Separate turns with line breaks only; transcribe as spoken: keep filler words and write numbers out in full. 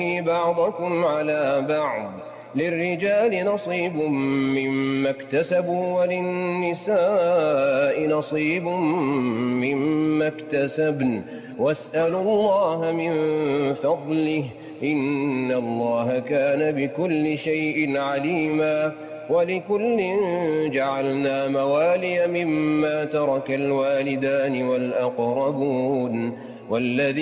بعضكم على بعض للرجال نصيب مما اكتسبوا وللنساء نصيب مما اكتسبن واسألوا الله من فضله إن الله كان بكل شيء عليما ولكل جعلنا موالي مما ترك الوالدان والأقربون والذين